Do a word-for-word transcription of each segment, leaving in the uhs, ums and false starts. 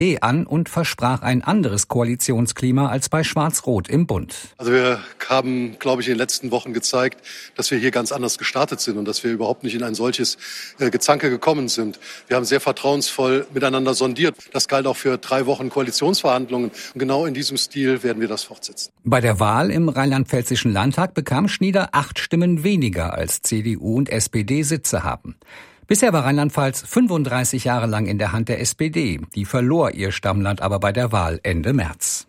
an und versprach ein anderes Koalitionsklima als bei Schwarz-Rot im Bund. Also wir haben, glaube ich, in den letzten Wochen gezeigt, dass wir hier ganz anders gestartet sind und dass wir überhaupt nicht in ein solches äh, Gezanke gekommen sind. Wir haben sehr vertrauensvoll miteinander sondiert. Das galt auch für drei Wochen Koalitionsverhandlungen. Und genau in diesem Stil werden wir das fortsetzen. Bei der Wahl im rheinland-pfälzischen Landtag bekam Schnieder acht Stimmen weniger als C D U und S P D Sitze haben. Bisher war Rheinland-Pfalz fünfunddreißig Jahre lang in der Hand der S P D. Die verlor ihr Stammland aber bei der Wahl Ende März.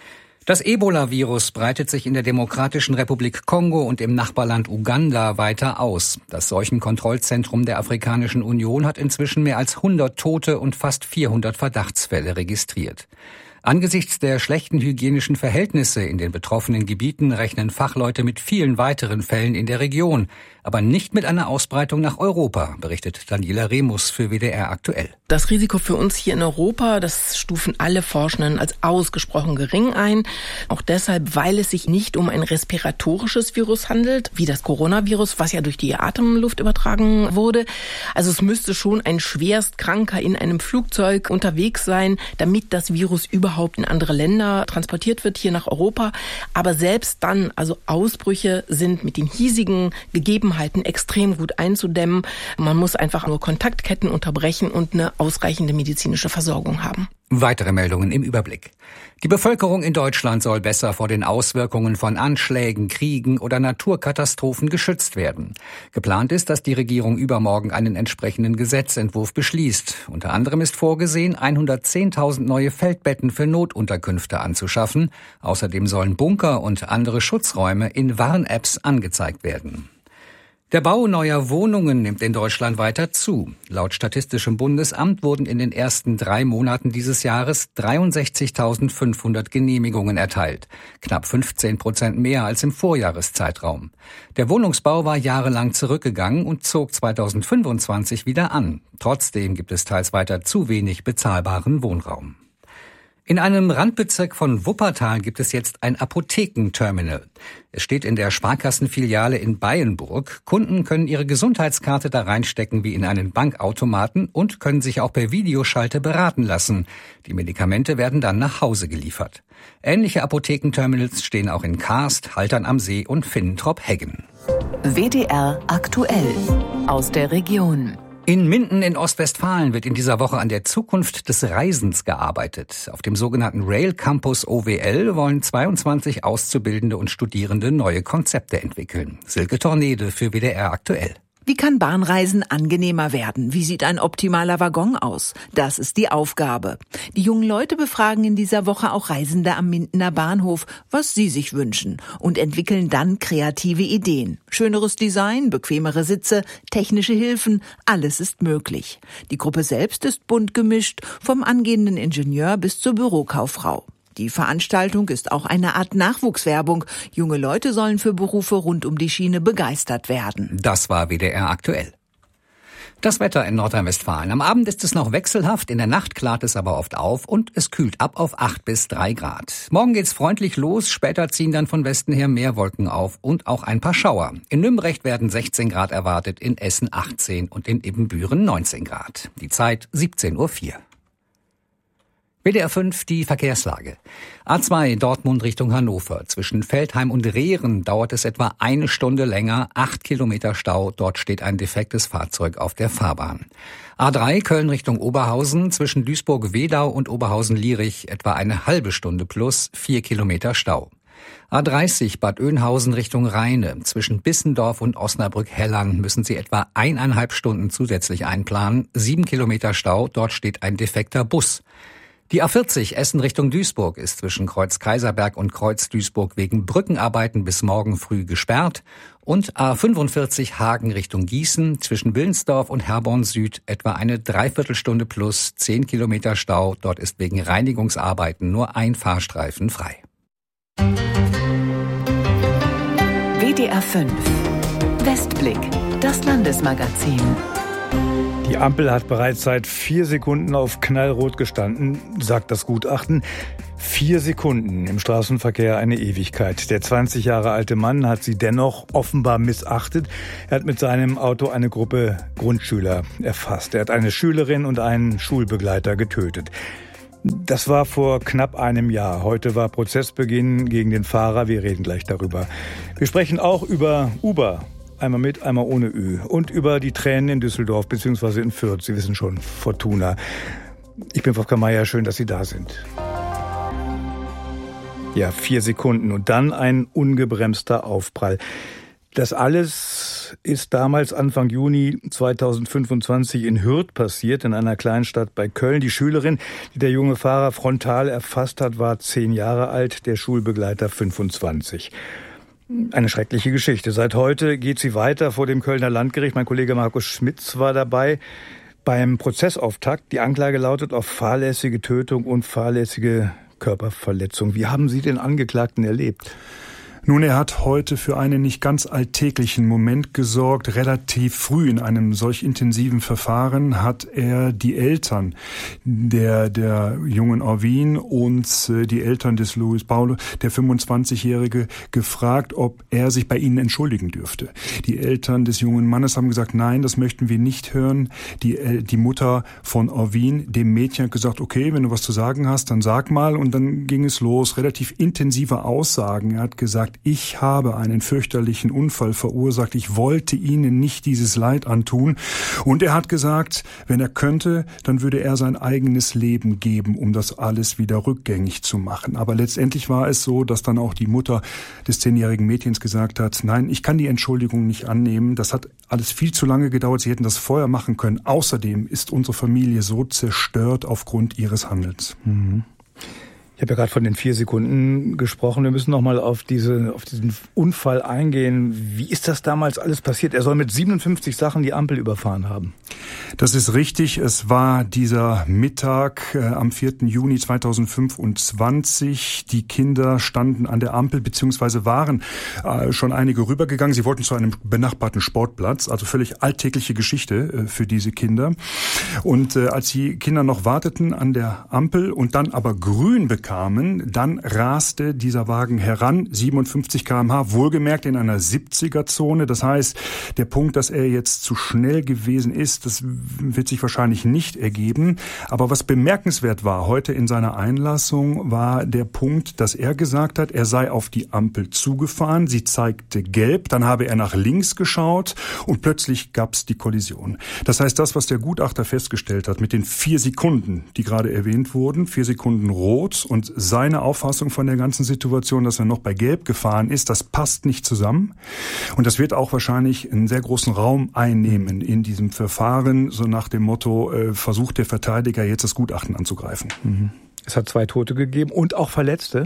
Das Ebola-Virus breitet sich in der Demokratischen Republik Kongo und im Nachbarland Uganda weiter aus. Das Seuchenkontrollzentrum der Afrikanischen Union hat inzwischen mehr als hundert Tote und fast vierhundert Verdachtsfälle registriert. Angesichts der schlechten hygienischen Verhältnisse in den betroffenen Gebieten rechnen Fachleute mit vielen weiteren Fällen in der Region, aber nicht mit einer Ausbreitung nach Europa, berichtet Daniela Remus für W D R aktuell. Das Risiko für uns hier in Europa, das stufen alle Forschenden als ausgesprochen gering ein. Auch deshalb, weil es sich nicht um ein respiratorisches Virus handelt, wie das Coronavirus, was ja durch die Atemluft übertragen wurde. Also es müsste schon ein Schwerstkranker in einem Flugzeug unterwegs sein, damit das Virus überhaupt in andere Länder transportiert wird, hier nach Europa. Aber selbst dann, also Ausbrüche sind mit den hiesigen Gegebenheiten extrem gut einzudämmen. Man muss einfach nur Kontaktketten unterbrechen und eine ausreichende medizinische Versorgung haben. Weitere Meldungen im Überblick. Die Bevölkerung in Deutschland soll besser vor den Auswirkungen von Anschlägen, Kriegen oder Naturkatastrophen geschützt werden. Geplant ist, dass die Regierung übermorgen einen entsprechenden Gesetzentwurf beschließt. Unter anderem ist vorgesehen, hundertzehntausend neue Feldbetten für Notunterkünfte anzuschaffen. Außerdem sollen Bunker und andere Schutzräume in Warn-Apps angezeigt werden. Der Bau neuer Wohnungen nimmt in Deutschland weiter zu. Laut Statistischem Bundesamt wurden in den ersten drei Monaten dieses Jahres dreiundsechzigtausendfünfhundert Genehmigungen erteilt. Knapp fünfzehn Prozent mehr als im Vorjahreszeitraum. Der Wohnungsbau war jahrelang zurückgegangen und zog zweitausendfünfundzwanzig wieder an. Trotzdem gibt es teils weiter zu wenig bezahlbaren Wohnraum. In einem Randbezirk von Wuppertal gibt es jetzt ein Apothekenterminal. Es steht in der Sparkassenfiliale in Beyenburg. Kunden können ihre Gesundheitskarte da reinstecken wie in einen Bankautomaten und können sich auch per Videoschalte beraten lassen. Die Medikamente werden dann nach Hause geliefert. Ähnliche Apothekenterminals stehen auch in Karst, Haltern am See und Finnentrop-Heggen. W D R aktuell aus der Region. In Minden in Ostwestfalen wird in dieser Woche an der Zukunft des Reisens gearbeitet. Auf dem sogenannten Rail Campus O W L wollen zweiundzwanzig Auszubildende und Studierende neue Konzepte entwickeln. Silke Tornede für W D R aktuell. Wie kann Bahnreisen angenehmer werden? Wie sieht ein optimaler Waggon aus? Das ist die Aufgabe. Die jungen Leute befragen in dieser Woche auch Reisende am Mindener Bahnhof, was sie sich wünschen, und entwickeln dann kreative Ideen. Schöneres Design, bequemere Sitze, technische Hilfen, alles ist möglich. Die Gruppe selbst ist bunt gemischt, vom angehenden Ingenieur bis zur Bürokauffrau. Die Veranstaltung ist auch eine Art Nachwuchswerbung. Junge Leute sollen für Berufe rund um die Schiene begeistert werden. Das war W D R aktuell. Das Wetter in Nordrhein-Westfalen. Am Abend ist es noch wechselhaft, in der Nacht klart es aber oft auf und es kühlt ab auf acht bis drei Grad. Morgen geht's freundlich los, später ziehen dann von Westen her mehr Wolken auf und auch ein paar Schauer. In Nümbrecht werden sechzehn Grad erwartet, in Essen achtzehn und in Ibbenbüren neunzehn Grad. Die Zeit siebzehn Uhr vier. W D R fünf, die Verkehrslage. A zwei Dortmund Richtung Hannover. Zwischen Veltheim und Rehren dauert es etwa eine Stunde länger, acht Kilometer Stau. Dort steht ein defektes Fahrzeug auf der Fahrbahn. A drei Köln Richtung Oberhausen. Zwischen Duisburg-Wedau und Oberhausen-Lierich etwa eine halbe Stunde plus, vier Kilometer Stau. A dreißig Bad Oeynhausen Richtung Rheine. Zwischen Bissendorf und Osnabrück-Hellern müssen Sie etwa eineinhalb Stunden zusätzlich einplanen. Sieben Kilometer Stau, dort steht ein defekter Bus. Die A vierzig Essen Richtung Duisburg ist zwischen Kreuz Kaiserberg und Kreuz Duisburg wegen Brückenarbeiten bis morgen früh gesperrt. Und A fünfundvierzig Hagen Richtung Gießen zwischen Willensdorf und Herborn Süd etwa eine Dreiviertelstunde plus, zehn Kilometer Stau. Dort ist wegen Reinigungsarbeiten nur ein Fahrstreifen frei. W D R fünf Westblick, das Landesmagazin. Die Ampel hat bereits seit vier Sekunden auf Knallrot gestanden, sagt das Gutachten. Vier Sekunden im Straßenverkehr, eine Ewigkeit. Der zwanzig Jahre alte Mann hat sie dennoch offenbar missachtet. Er hat mit seinem Auto eine Gruppe Grundschüler erfasst. Er hat eine Schülerin und einen Schulbegleiter getötet. Das war vor knapp einem Jahr. Heute war Prozessbeginn gegen den Fahrer. Wir reden gleich darüber. Wir sprechen auch über Uber. Einmal mit, einmal ohne Ü. Und über die Tränen in Düsseldorf bzw. in Fürth. Sie wissen schon, Fortuna. Ich bin Wolfgang Meier, schön, dass Sie da sind. Ja, vier Sekunden und dann ein ungebremster Aufprall. Das alles ist damals Anfang Juni zweitausendfünfundzwanzig in Hürth passiert, in einer Kleinstadt bei Köln. Die Schülerin, die der junge Fahrer frontal erfasst hat, war zehn Jahre alt, der Schulbegleiter fünfundzwanzig. Eine schreckliche Geschichte. Seit heute geht sie weiter vor dem Kölner Landgericht. Mein Kollege Markus Schmitz war dabei beim Prozessauftakt. Die Anklage lautet auf fahrlässige Tötung und fahrlässige Körperverletzung. Wie haben Sie den Angeklagten erlebt? Nun, er hat heute für einen nicht ganz alltäglichen Moment gesorgt. Relativ früh in einem solch intensiven Verfahren hat er die Eltern der der jungen Orvin und die Eltern des Luis Paulo, der fünfundzwanzigjährige, gefragt, ob er sich bei ihnen entschuldigen dürfte. Die Eltern des jungen Mannes haben gesagt, nein, das möchten wir nicht hören. Die die Mutter von Orvin, dem Mädchen, hat gesagt, okay, wenn du was zu sagen hast, dann sag mal. Und dann ging es los. Relativ intensive Aussagen. Er hat gesagt, ich habe einen fürchterlichen Unfall verursacht. Ich wollte Ihnen nicht dieses Leid antun. Und er hat gesagt, wenn er könnte, dann würde er sein eigenes Leben geben, um das alles wieder rückgängig zu machen. Aber letztendlich war es so, dass dann auch die Mutter des zehnjährigen Mädchens gesagt hat, nein, ich kann die Entschuldigung nicht annehmen. Das hat alles viel zu lange gedauert. Sie hätten das vorher machen können. Außerdem ist unsere Familie so zerstört aufgrund ihres Handelns. Mhm. Ich habe ja gerade von den vier Sekunden gesprochen. Wir müssen noch mal auf diese, auf diesen Unfall eingehen. Wie ist das damals alles passiert? Er soll mit siebenundfünfzig Sachen die Ampel überfahren haben. Das ist richtig. Es war dieser Mittag äh, am vierten Juni zweitausendfünfundzwanzig. Die Kinder standen an der Ampel beziehungsweise waren äh, schon einige rübergegangen. Sie wollten zu einem benachbarten Sportplatz. Also völlig alltägliche Geschichte äh, für diese Kinder. Und äh, als die Kinder noch warteten an der Ampel und dann aber grün bekamen, dann raste dieser Wagen heran, siebenundfünfzig Kilometer pro Stunde, wohlgemerkt in einer siebziger-Zone. Das heißt, der Punkt, dass er jetzt zu schnell gewesen ist, das wird sich wahrscheinlich nicht ergeben. Aber was bemerkenswert war heute in seiner Einlassung, war der Punkt, dass er gesagt hat, er sei auf die Ampel zugefahren, sie zeigte gelb, dann habe er nach links geschaut und plötzlich gab es die Kollision. Das heißt, das, was der Gutachter festgestellt hat mit den vier Sekunden, die gerade erwähnt wurden, vier Sekunden rot und seine Auffassung von der ganzen Situation, dass er noch bei Gelb gefahren ist, das passt nicht zusammen. Und das wird auch wahrscheinlich einen sehr großen Raum einnehmen in diesem Verfahren, so nach dem Motto, äh, versucht der Verteidiger jetzt das Gutachten anzugreifen. Mhm. Es hat zwei Tote gegeben und auch Verletzte.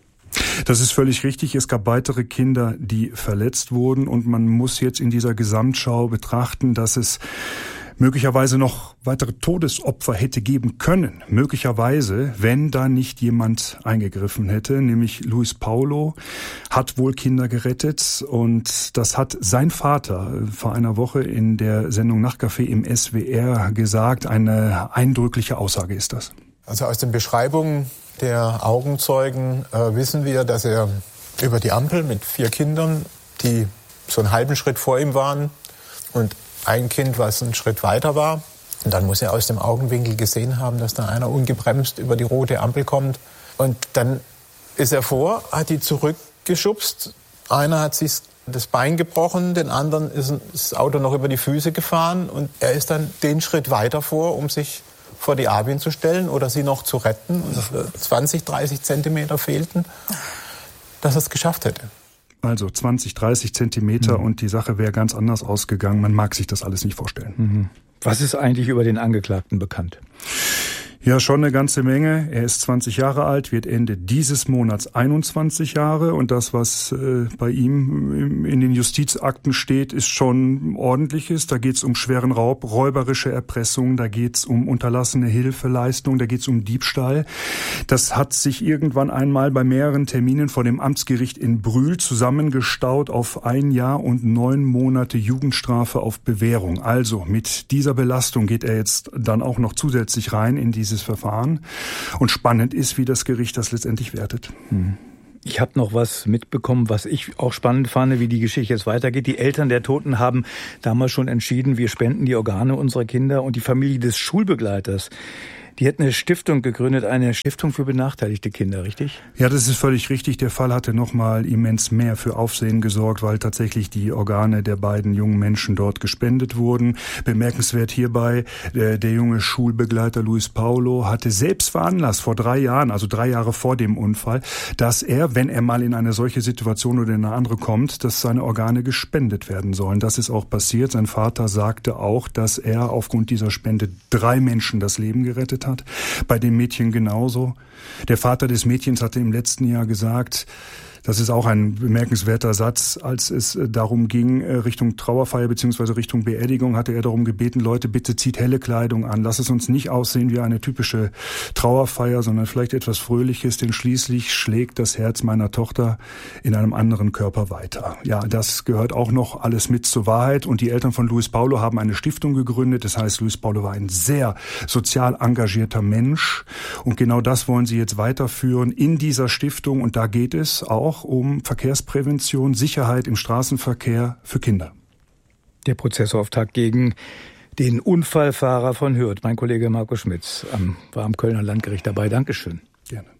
Das ist völlig richtig. Es gab weitere Kinder, die verletzt wurden. Und man muss jetzt in dieser Gesamtschau betrachten, dass es möglicherweise noch weitere Todesopfer hätte geben können. Möglicherweise, wenn da nicht jemand eingegriffen hätte, nämlich Luis Paulo hat wohl Kinder gerettet und das hat sein Vater vor einer Woche in der Sendung Nachtcafé im S W R gesagt. Eine eindrückliche Aussage ist das. Also aus den Beschreibungen der Augenzeugen äh, wissen wir, dass er über die Ampel mit vier Kindern, die so einen halben Schritt vor ihm waren und ein Kind, was einen Schritt weiter war. Und dann muss er aus dem Augenwinkel gesehen haben, dass da einer ungebremst über die rote Ampel kommt. Und dann ist er vor, hat die zurückgeschubst. Einer hat sich das Bein gebrochen, den anderen ist das Auto noch über die Füße gefahren. Und er ist dann den Schritt weiter vor, um sich vor die Arvin zu stellen oder sie noch zu retten. Und zwanzig, dreißig Zentimeter fehlten, dass er es geschafft hätte. Also zwanzig, dreißig Zentimeter mhm. und die Sache wäre ganz anders ausgegangen. Man mag sich das alles nicht vorstellen. Mhm. Was ist eigentlich über den Angeklagten bekannt? Ja, schon eine ganze Menge. Er ist zwanzig Jahre alt, wird Ende dieses Monats einundzwanzig Jahre. Und das, was äh, bei ihm in den Justizakten steht, ist schon ordentliches. Da geht es um schweren Raub, räuberische Erpressung, da geht es um unterlassene Hilfeleistung, da geht es um Diebstahl. Das hat sich irgendwann einmal bei mehreren Terminen vor dem Amtsgericht in Brühl zusammengestaut auf ein Jahr und neun Monate Jugendstrafe auf Bewährung. Also mit dieser Belastung geht er jetzt dann auch noch zusätzlich rein in dieses Verfahren. Und spannend ist, wie das Gericht das letztendlich wertet. Ich habe noch was mitbekommen, was ich auch spannend fand, wie die Geschichte jetzt weitergeht. Die Eltern der Toten haben damals schon entschieden, wir spenden die Organe unserer Kinder, und die Familie des Schulbegleiters, Die hat eine Stiftung gegründet, eine Stiftung für benachteiligte Kinder, richtig? Ja, das ist völlig richtig. Der Fall hatte nochmal immens mehr für Aufsehen gesorgt, weil tatsächlich die Organe der beiden jungen Menschen dort gespendet wurden. Bemerkenswert hierbei, der, der junge Schulbegleiter Luis Paulo hatte selbst veranlasst, vor drei Jahren, also drei Jahre vor dem Unfall, dass er, wenn er mal in eine solche Situation oder in eine andere kommt, dass seine Organe gespendet werden sollen. Das ist auch passiert. Sein Vater sagte auch, dass er aufgrund dieser Spende drei Menschen das Leben gerettet hat. Bei dem Mädchen genauso. Der Vater des Mädchens hatte im letzten Jahr gesagt, das ist auch ein bemerkenswerter Satz, als es darum ging, Richtung Trauerfeier bzw. Richtung Beerdigung, hatte er darum gebeten, Leute, bitte zieht helle Kleidung an. Lass es uns nicht aussehen wie eine typische Trauerfeier, sondern vielleicht etwas Fröhliches, denn schließlich schlägt das Herz meiner Tochter in einem anderen Körper weiter. Ja, das gehört auch noch alles mit zur Wahrheit. Und die Eltern von Luis Paulo haben eine Stiftung gegründet. Das heißt, Luis Paulo war ein sehr sozial engagierter Mensch. Und genau das wollen sie jetzt weiterführen in dieser Stiftung. Und da geht es auch um Verkehrsprävention, Sicherheit im Straßenverkehr für Kinder. Der Prozessauftakt gegen den Unfallfahrer von Hürth. Mein Kollege Marco Schmitz am, war am Kölner Landgericht dabei. Dankeschön. Gerne.